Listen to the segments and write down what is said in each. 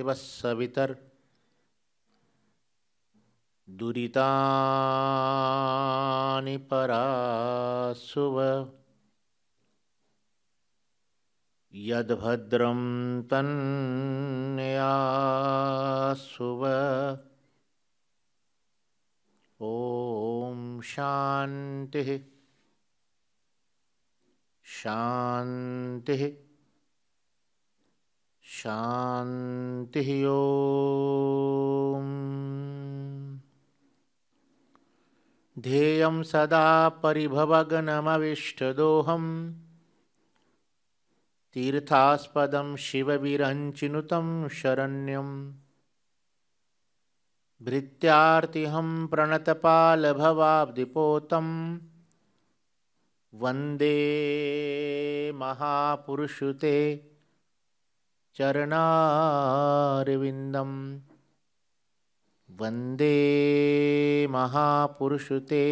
देवः सवितर् दुरितानि परासुव यद्भद्रं तन्यासुव। ओम शांति शांति शांति। ओम ध्येयं सदा परिभवग्नमविष्टदोहम् तीर्थास्पदं शिवविरञ्चिनुतं शरण्यं भृत्यार्तिहं प्रणतपालभवाब्धिपोतं वन्दे महापुरुषुते चरणारविन्दं वन्दे महापुरुषुते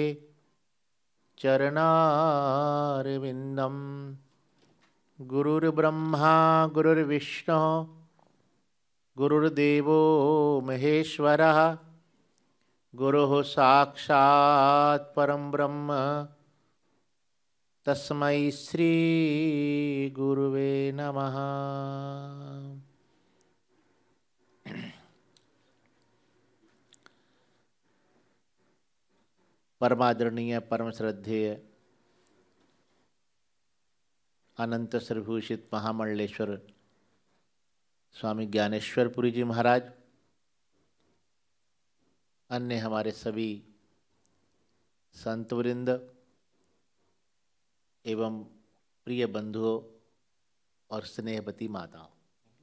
चरणारविन्दं। गुरुर्ब्रह्मा गुरुर्विष्णु गुरुर्देवो महेश्वरः गुरुः साक्षात् परं ब्रह्म तस्मै श्री गुरुवे नमः। परमादरणीय परम श्रद्धेय अनंत श्रीभूषित महामंडलेश्वर स्वामी ज्ञानेश्वरपुरी जी महाराज, अन्य हमारे सभी संतवृंद एवं प्रिय बंधुओं और स्नेहवती माताओं,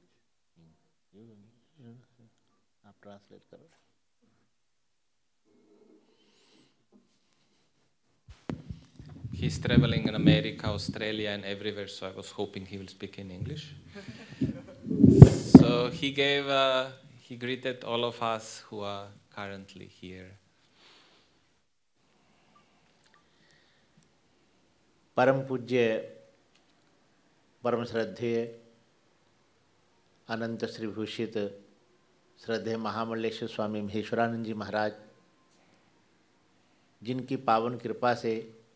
आप ट्रांसलेट करो। He's traveling in America, Australia, and everywhere, so I was hoping he will speak in English. So he greeted all of us who are currently here. परम पूज्य परम श्रद्धेय अनंत श्रीभूषित श्रद्धेय महामंडलेश्वर स्वामी महेश्वरानंद जी महाराज, जिनकी पावन कृपा से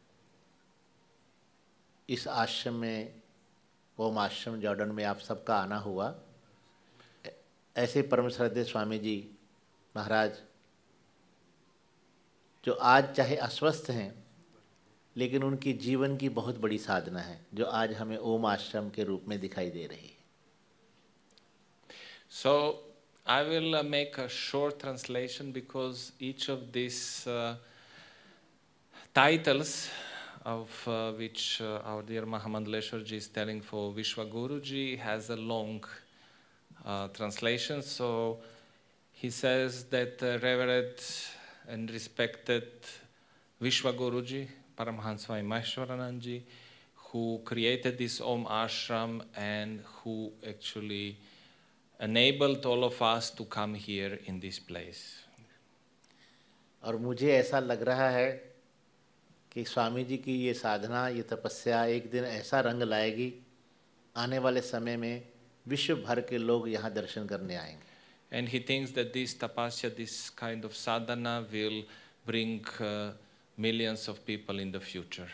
इस आश्रम में, ओम आश्रम जॉर्डन में आप सबका आना हुआ, ऐसे परम श्रद्धेय स्वामी जी महाराज जो आज चाहे अस्वस्थ हैं, लेकिन उनकी जीवन की बहुत बड़ी साधना है जो आज हमें ओम आश्रम के रूप में दिखाई दे रही है। So I will make a short translation because each of these titles of which our dear Mahamandaleshwar ji is telling for Vishwa Guruji has a long translation. So he says that Revered and respected Vishwa Guruji, Paramhansa Swami Maheshwaranand ji, who created this Om Ashram and who actually enabled all of us to come here in this place. और मुझे ऐसा लग रहा है कि स्वामी जी की ये साधना, ये तपस्या एक दिन ऐसा रंग लाएगी, आने वाले समय में विश्व भर के लोग यहाँ दर्शन करने आएंगे। And he thinks that this tapasya, this kind of sadhana will bring millions of people in the future.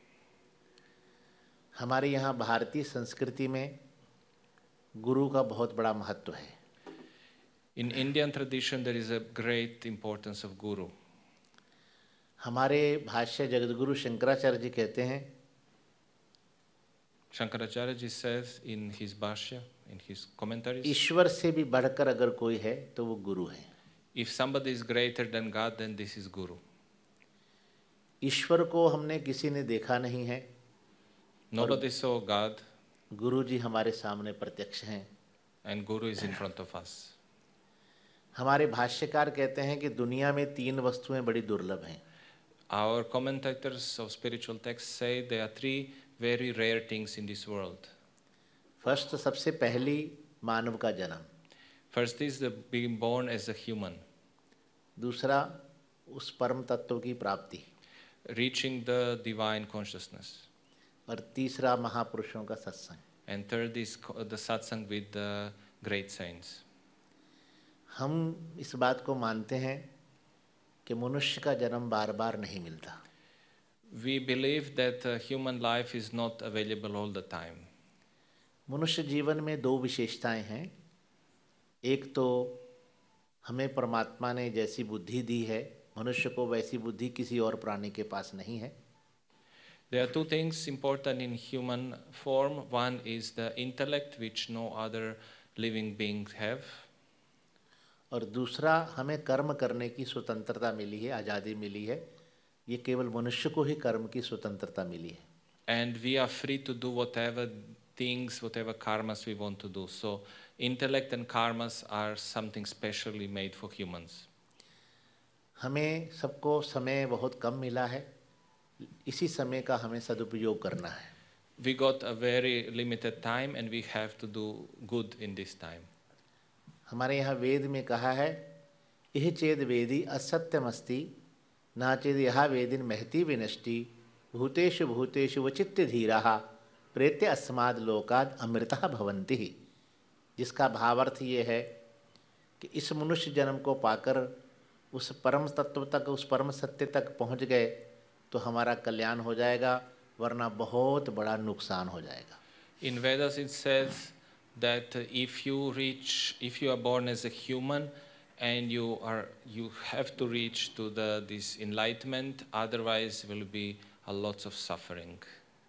हमारे यहाँ भारतीय संस्कृति में गुरु का बहुत बड़ा महत्व है। In Indian tradition there is a great importance of guru. हमारे भाष्य जगतगुरु शंकराचार्य जी कहते हैं, Shankaracharya ji says in his bhashya, in his commentaries, ईश्वर से भी बढ़कर अगर कोई है तो वो गुरु है। if somebody is greater than God, then this is guru. ईश्वर को हमने किसी ने देखा नहीं है, Nobody saw God, गुरु जी हमारे सामने प्रत्यक्ष हैं। and guru is in front of us. हमारे भाष्यकार कहते हैं कि दुनिया में तीन वस्तुएं बड़ी दुर्लभ हैं। Our commentators of spiritual texts say there are three very rare things in this world. First, सबसे पहली मानव का जन्म। First is the being born as a human. दूसरा, उस परम तत्व की प्राप्ति। Reaching the divine consciousness. और तीसरा, महापुरुषों का सत्संग। And third is the satsang with the great saints. हम इस बात को मानते हैं कि मनुष्य का जन्म बार बार नहीं मिलता। We believe that human life is not available all the time. मनुष्य जीवन में दो विशेषताएं हैं। एक तो हमें परमात्मा ने जैसी बुद्धि दी है, मनुष्य को वैसी बुद्धि किसी और प्राणी के पास नहीं है। There are two things important in human form. One is the intellect, which no other living beings have. और दूसरा, हमें कर्म करने की स्वतंत्रता मिली है, आज़ादी मिली है। ये केवल मनुष्य को ही कर्म की स्वतंत्रता मिली है। And we are free to do whatever things, whatever karmas we want to do. So intellect and karmas are something specially made for humans. हमें सबको समय बहुत कम मिला है, इसी समय का हमें सदुपयोग करना है। We got a very limited time and we have to do good in this time. हमारे यहाँ वेद में कहा है, इह चेद वेदी असत्यमस्ति ना चेद यह वेदिन महति विनष्टि भूतेषु भूतेषु वचित्त धीराः प्रेत्य अस्माद् लोकाद् अमृतः भवन्ति। जिसका भावार्थ ये है कि इस मनुष्य जन्म को पाकर उस परम तत्व तक, उस परम सत्य तक पहुँच गए तो हमारा कल्याण हो जाएगा, वरना बहुत बड़ा नुकसान हो जाएगा। In Vedas it says that if you are born as a human and you have to reach to this enlightenment, otherwise will be a lots of suffering.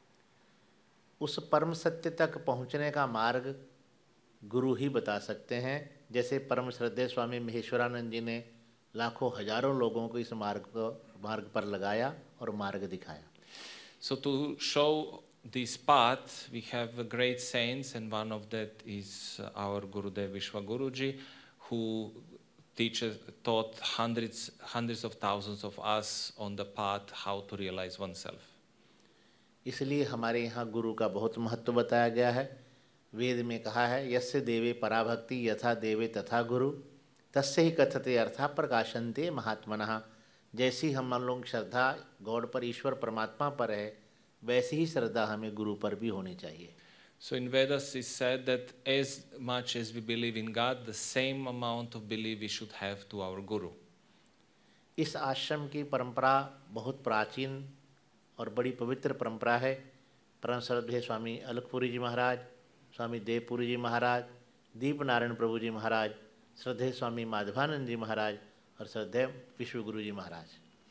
उस परम सत्य तक पहुँचने का मार्ग गुरु ही बता सकते हैं। जैसे परम श्रद्धेय स्वामी महेश्वरानंद जी ने लाखों हजारों लोगों को इस मार्ग पर लगाया और मार्ग दिखाया। So to show this path, we have great saints, and one of that is our Gurudev Vishwaguruji, who taught hundreds of thousands of us on the path how to realize oneself. इसलिए हमारे यहाँ गुरु का बहुत महत्व बताया गया है। वेद में कहा है, यस्य देवे पराभक्ति यथा देवे तथा गुरु तस्य ही कथते अर्थाः प्रकाशन्ते महात्मनः। जैसी हम लोग श्रद्धा गॉड पर, ईश्वर परमात्मा पर है, वैसी ही श्रद्धा हमें गुरु पर भी होनी चाहिए। So in Vedas it said that as much as we believe in God, the same amount of belief we should have to our Guru. इस आश्रम की परंपरा बहुत प्राचीन और बड़ी पवित्र परंपरा है। परम श्रद्धेय स्वामी अलखपुरी जी महाराज, स्वामी देवपुरी जी महाराज, दीप नारायण प्रभु जी महाराज, श्रद्धेय स्वामी माधवानंद जी महाराज और श्रद्धेय विश्वगुरु जी महाराज।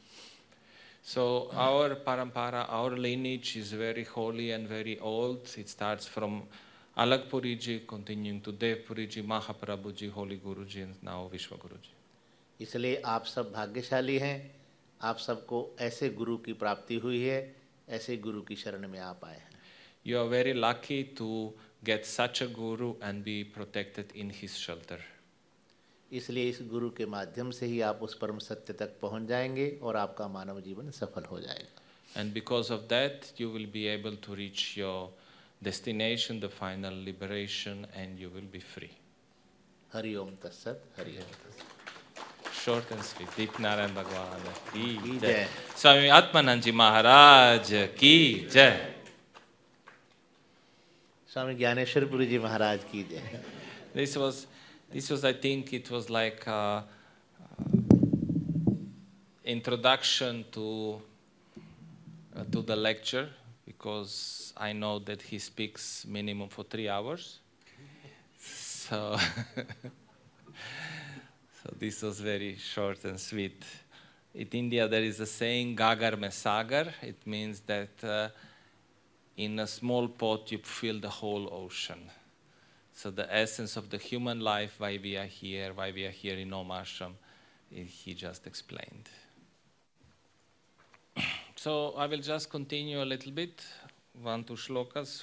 So our parampara, our lineage is very holy and very old. It starts from Alakpuri ji, continuing to Devpuri ji, Mahaprabhu ji, Holy Guru ji, and now Vishwaguru ji. इसलिए आप सब भाग्यशाली हैं, आप सबको ऐसे गुरु की प्राप्ति हुई है, ऐसे गुरु की शरण में आप आए हैं। You are very lucky to get such a guru and be protected in his shelter. इसलिए इस गुरु के माध्यम से ही आप उस परम सत्य तक पहुंच जाएंगे और आपका मानव जीवन सफल हो जाएगा। And because of that, you will be able to reach your destination, the final liberation, and you will be free. Hari ओम तत्सत, हरि ओम तत्सत। Short and sweet. Deep Narayan Bhagwan ki की jai. जय। Swami Atmanand ji Maharaj ki jai. स्वामी ज्ञानेश्वरपुरी जी महाराज की जय। This was, I think, it was like introduction to the lecture, because I know that he speaks minimum for 3 hours. So, so this was very short and sweet. In India, there is a saying, "Gagar mein sagar." It means that in a small pot you fill the whole ocean. So the essence of the human life, why we are here in Om Ashram, he just explained. So I will just continue a little bit, 1-2 shlokas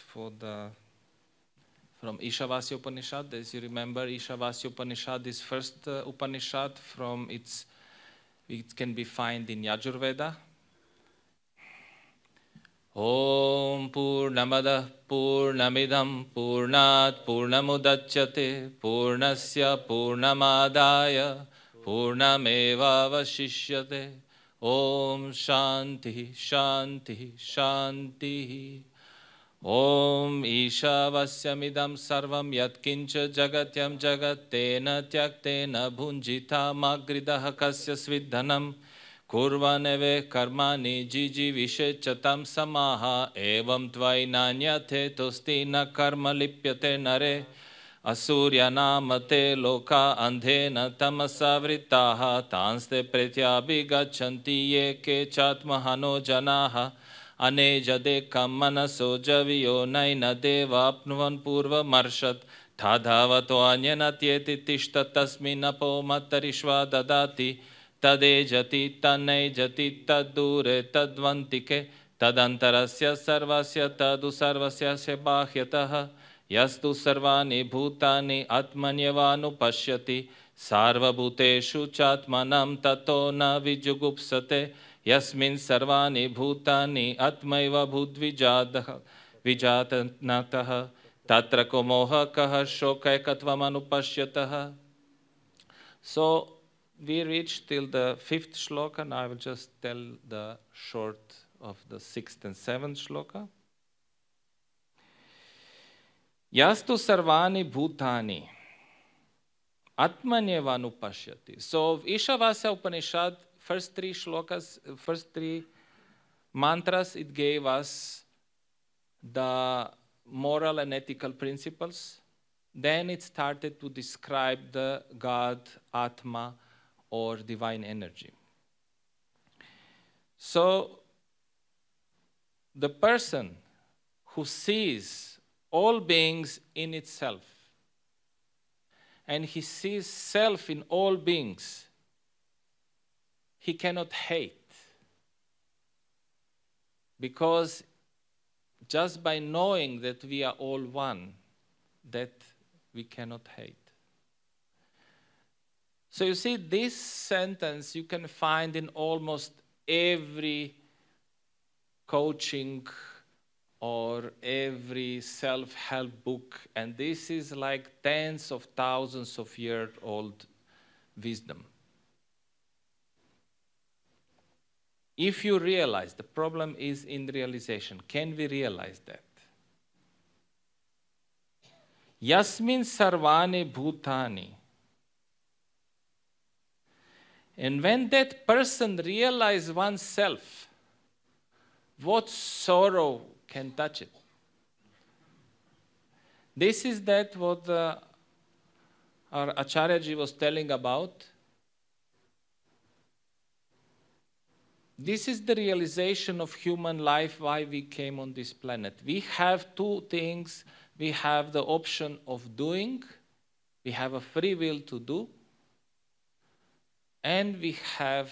from Ishavasya Upanishad. As you remember, Ishavasya Upanishad is first Upanishad it can be found in Yajurveda. Om Purnamada Purnamidam Purnat Purnamudachyate Purnasya Purnamadaya Purnameva Vashishyate. Om Shanti Shanti Shanti. Om Ishavasyamidam sarvam yatkincha jagatyam jagatena tyaktena bhunjita magridaha kasya svidhanam kurvaneve karmani jiji vishechatam samaha evam tvainanyate tosti na karma lipyate nare asurya namate loka andhena tamasa vrittaha tanste pretyabhigachanti ye ke chatmahano janaha अनेजदे कमनसो जवियो नैन देवाप्नुवन् पूर्वमर्षत् थाधावतो अन्यनत्येति तिष्ठ तस्मिन्नपो मतरिष्वा ददाति तदेजति तन्नेजति तद्दूरे तद्वन्तिके तदन्तरस्य सर्वस्य तदु सर्वस्य बाह्यतः यस्तु सर्वाणि भूतानि आत्मन्यवानुपश्यति सार्वभूतेषु चात्मनं ततो न विजुगुप्सते यस्मिन् सर्वाणि भूतानि आत्मैव भूद्विजातः विजातनातः तत्र को मोहः कः शोकैकत्वमनुपश्यतः. So we reached till the 5th shloka, and I will just tell the short of the 6th and 7th shloka. Yastu sarvani bhutani atmanyevanupashyati. So Ishavasya Upanishad, first 3 shlokas, first 3 mantras, it gave us the moral and ethical principles. Then it started to describe the God, Atma, or divine energy. So the person who sees all beings in itself, and he sees self in all beings, he cannot hate. Because just by knowing that we are all one, that we cannot hate. So you see, this sentence you can find in almost every coaching or every self-help book, and this is like tens of thousands of years old wisdom. If you realize, the problem is in realization. Can we realize that? Yasmin sarvani bhutani. And when that person realizes oneself, what sorrow can touch it? This is that what our Acharyaji was telling about. This is the realization of human life, why we came on this planet. We have 2 things. We have the option of doing. We have a free will to do. And we have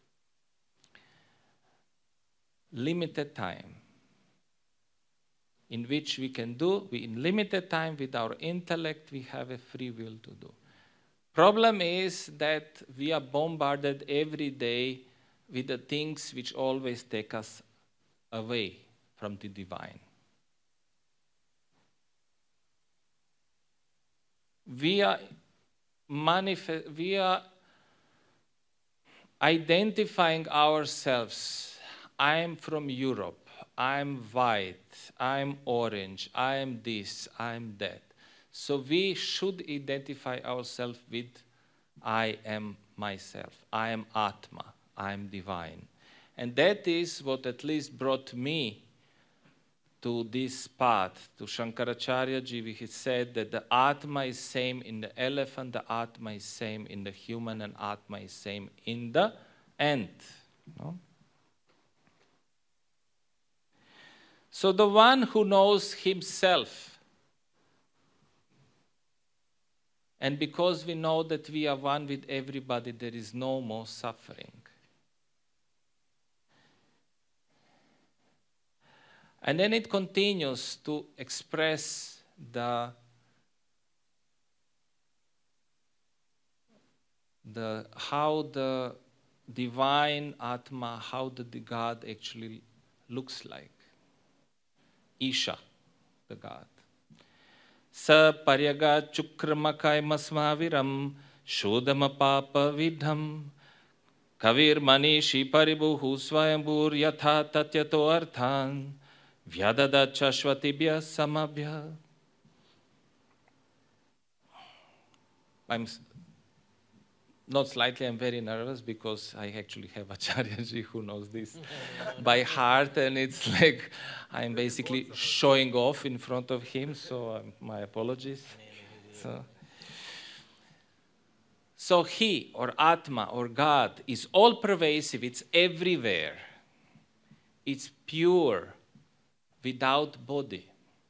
limited time in which we can do. In limited time with our intellect, we have a free will to do. Problem is that we are bombarded every day with the things which always take us away from the divine. We are identifying ourselves. I am from Europe. I am white. I am orange. I am this. I am that. So we should identify ourselves with I am myself. I am Atma. I am divine. And that is what at least brought me to this path. To Shankaracharya ji, he said that the Atma is same in the elephant, the Atma is same in the human, and Atma is same in the ant. No? So the one who knows himself, and because we know that we are one with everybody, there is no more suffering. And then it continues to express how the divine Atma, how the God actually looks like. Isha, the God. Sa paryaga chukramakai masmaviram shodama papa vidham kavir manishi paribuhu swayambur yatha tatyato arthan Vyadadat chashvatibhya samabhya. I'm very nervous because I actually have Acharyaji who knows this by heart, and it's like I'm basically showing off in front of him, so my apologies. So he, or Atma, or God, is all-pervasive, it's everywhere. It's pure, without body,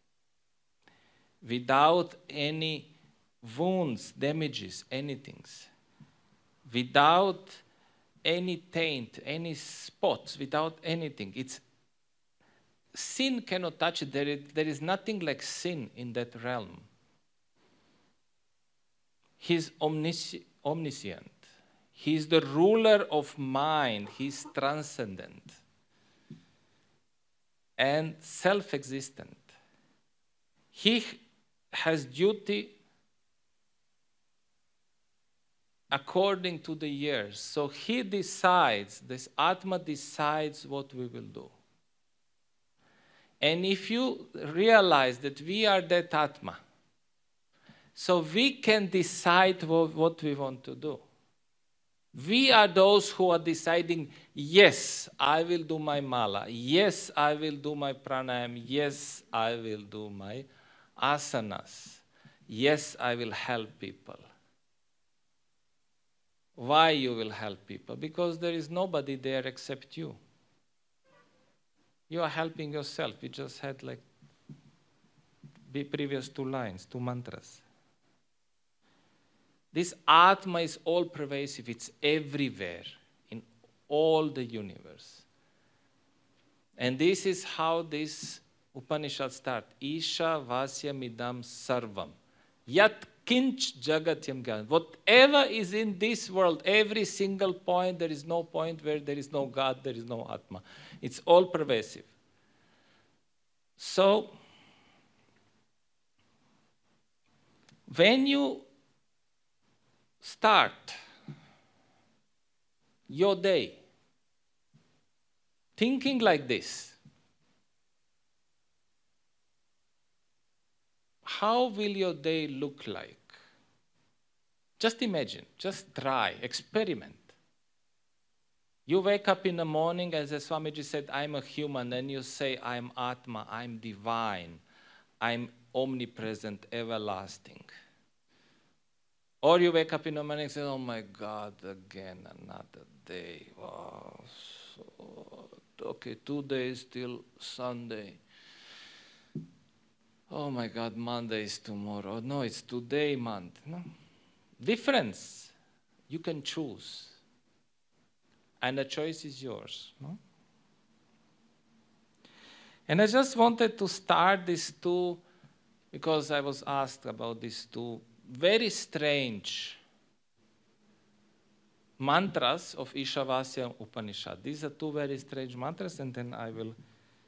without any wounds, damages, anything, without any taint, any spots, without anything. Sin cannot touch it. There is nothing like sin in that realm. He's omniscient. He's the ruler of mind. He's transcendent and self-existent. He has duty according to the years. So he decides, this Atma decides what we will do. And if you realize that we are that Atma, so we can decide what we want to do. We are those who are deciding, yes, I will do my mala. Yes, I will do my pranayam. Yes, I will do my asanas. Yes, I will help people. Why you will help people? Because there is nobody there except you. You are helping yourself. You just had like the previous 2 lines, 2 mantras. This Atma is all-pervasive. It's everywhere in all the universe. And this is how this Upanishad starts. Isha vasyamidam sarvam. Yat kinch jagatyam gyan. Whatever is in this world, every single point, there is no point where there is no God, there is no Atma. It's all-pervasive. So, when you start your day thinking like this, how will your day look like? Just imagine, just try, experiment. You wake up in the morning, as Swamiji said, I'm a human, and you say, I'm Atma, I'm divine, I'm omnipresent, everlasting. Or you wake up in the morning and say, oh my God, again, another day. Wow. Okay, 2 days till Sunday. Oh my God, Monday is tomorrow. No, it's today, month. No. Difference. You can choose. And the choice is yours. No? And I just wanted to start these 2, because I was asked about these 2 very strange mantras of Ishavasya Upanishad. These are 2 very strange mantras, and then I will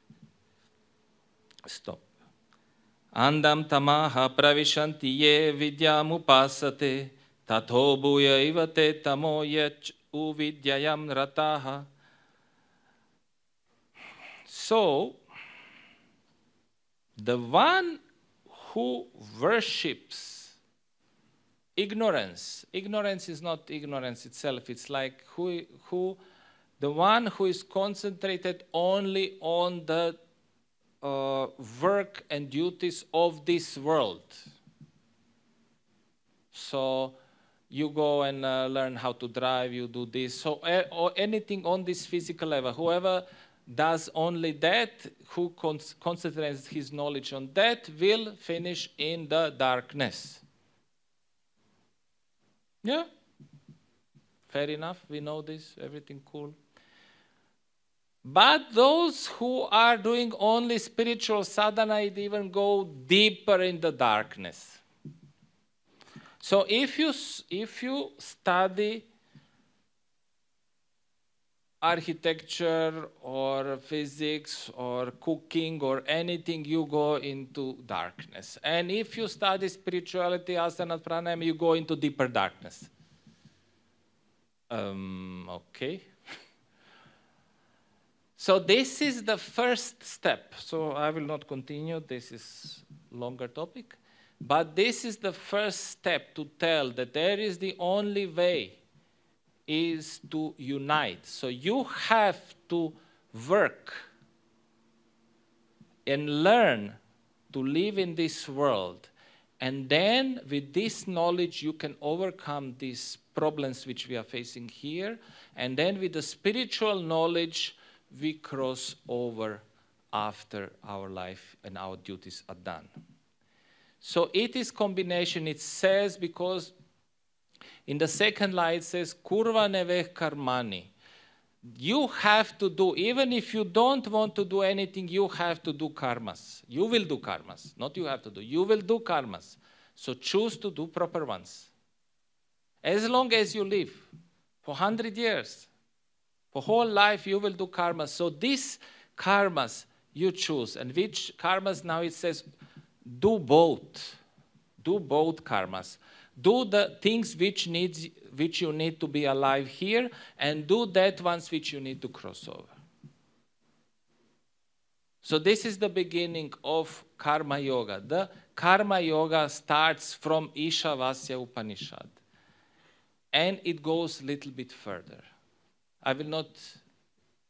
stop. Andam tamaha pravishanti ye vidyam upasate tatho bhuya ivate tamo yach uvidyayam rataha. So, the one who worships ignorance is not ignorance itself. It's like the one who is concentrated only on the work and duties of this world. So you go and learn how to drive, you do this. So or anything on this physical level, whoever does only that, who concentrates his knowledge on that, will finish in the darkness. Yeah? Fair enough, we know this, everything cool. But those who are doing only spiritual sadhana, it even go deeper in the darkness. So if you study architecture or physics or cooking or anything, you go into darkness. And if you study spirituality, asana, pranayama, you go into deeper darkness. Okay. So this is the first step. So I will not continue. This is longer topic. But this is the first step to tell that there is the only way is to unite. So you have to work and learn to live in this world. And then with this knowledge, you can overcome these problems which we are facing here. And then with the spiritual knowledge, we cross over after our life and our duties are done. So it is combination. It says, because in the second line it says, Kurva neve karmani. You have to do, even if you don't want to do anything, you have to do karmas. You will do karmas. Not you have to do. You will do karmas. So choose to do proper ones. As long as you live, for 100 years, for whole life you will do karmas. So these karmas you choose. And which karmas now it says, do both. Do both karmas. Do the things which you need to be alive here, and do that ones which you need to cross over. So this is the beginning of Karma Yoga. The Karma Yoga starts from Ishavasya Upanishad. And it goes a little bit further. I will not